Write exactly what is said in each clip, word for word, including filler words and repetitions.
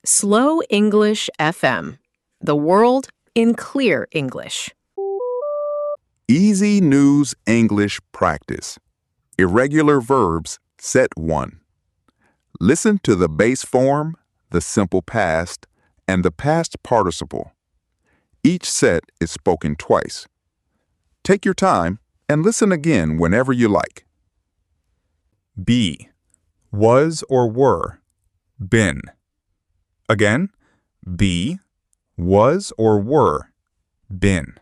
Slow English F M. The world in clear English. Easy News English Practice. Irregular verbs, set one. Listen to the base form, the simple past, and the past participle. Each set is spoken twice. Take your time and listen again whenever you like. Be, was or were, been. Again, be, was or were, been.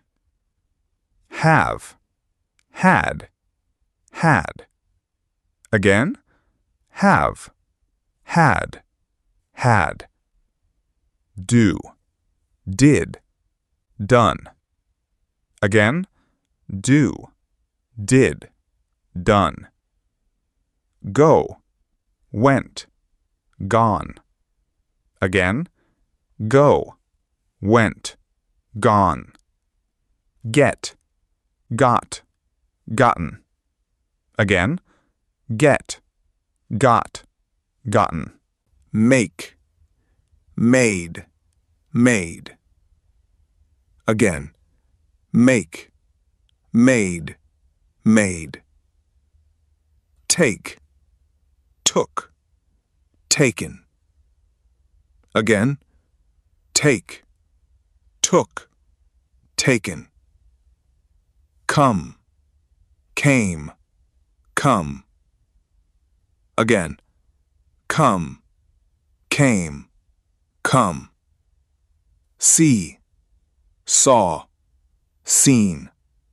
Have, had, had. Again, have, had, had. Do, did, done. Again, do, did, done. Go, went, gone. Again, go, went, gone. Get, got, gotten. Again, get, got, gotten. Make, made, made. Again, make, made, made. Take, took, taken. Again, take, took, taken. Come, came, come. Again, come, came, come. See, saw, seen.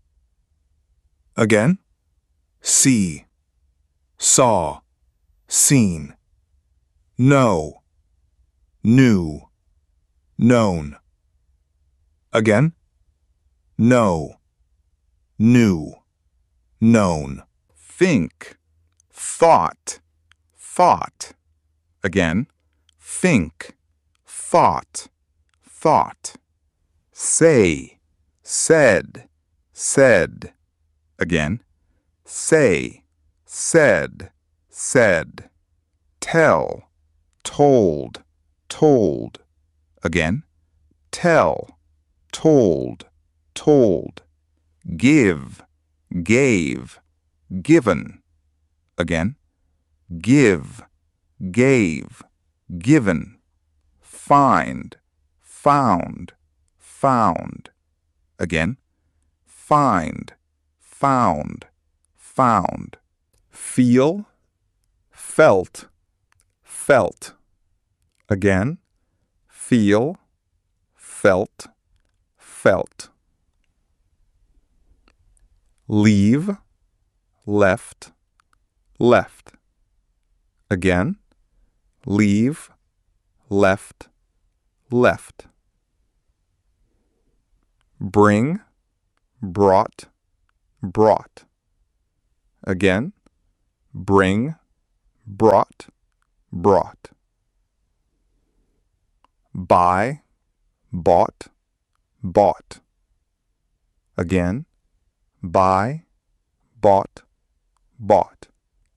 Again, see, saw, seen. Know, knew, known. Again, know, knew, known. Think, thought, thought. Again, think, thought, thought. Say, said, said. Again, say, said, said. Tell, told, told. Again, tell, told, told. Give, gave, given. Again, give, gave, given. Find, found, found. Again, find, found, found. Feel, felt, felt. Again, feel, felt, felt. Leave, left, left. Again, leave, left, left. Bring, brought, brought. Again, bring, brought, brought. Buy, bought, bought. Again, buy, bought, bought.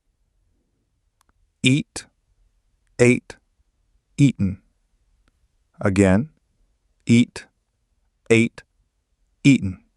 Eat, ate, eaten. Again, eat, ate, eaten.